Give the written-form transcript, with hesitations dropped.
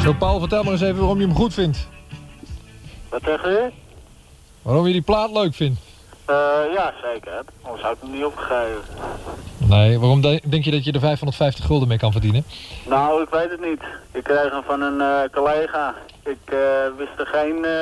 Zo, Paul, vertel maar eens even waarom je hem goed vindt. Wat zeg je? Waarom je die plaat leuk vindt. Ja, zeker. Anders zou ik hem niet opgegeven. Nee, waarom denk je dat je er 550 gulden mee kan verdienen? Nou, ik weet het niet. Ik kreeg hem van een collega. Ik wist er geen